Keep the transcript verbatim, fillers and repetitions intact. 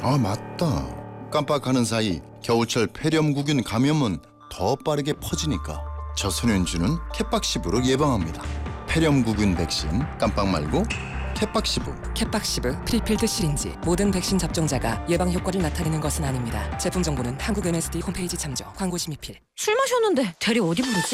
아, 맞다. 깜빡하는 사이 겨울철 폐렴구균 감염은 더 빠르게 퍼지니까 저소년주는 캣박시브로 예방합니다. 폐렴구균 백신 깜빡 말고 캣박시브. 캣박시브 프리필드 시린지. 모든 백신 접종자가 예방 효과를 나타내는 것은 아닙니다. 제품 정보는 한국 엠에스디 홈페이지 참조. 광고 심의필. 술 마셨는데 대리 어디 부르지?